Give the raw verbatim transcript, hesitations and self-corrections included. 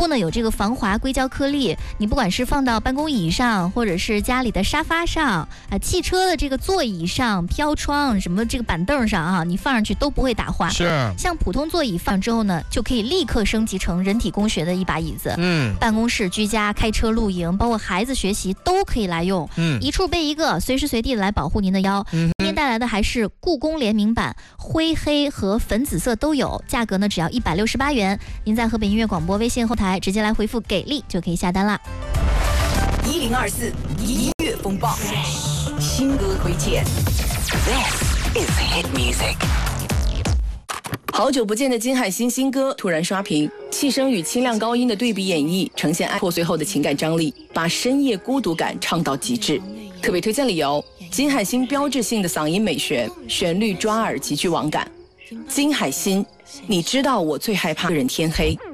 后呢有这个防滑硅胶颗粒，你不管是放到办公椅上，或者是家里的沙发上啊，汽车的这个座椅上、飘窗什么这个板凳上啊，你放上去都不会打滑。 是， 像普通座椅放之后呢，就可以立刻升级成人体工学的一把椅子。 嗯， 办公室、居家、开车、露营，包括孩子学习都可以来用。 嗯， 一处备一个，随时随地的来保护您的腰。 嗯， 今天带来的还是故宫联名版，灰黑和粉紫色都有，价格呢只要一百六十八元。您在河北音乐广播微信后台直接来回复给力就可以下单啦。 一零二四音乐风暴，新歌推荐。This is hit music。好久不见的金海心新歌突然刷屏，气声与清亮高音的对比演绎，呈现爱破碎后的情感张力，把深夜孤独感唱到极致。特别推荐理由：金海心标志性的嗓音美学，旋律抓耳，极具网感。金海心，你知道我最害怕的人天黑。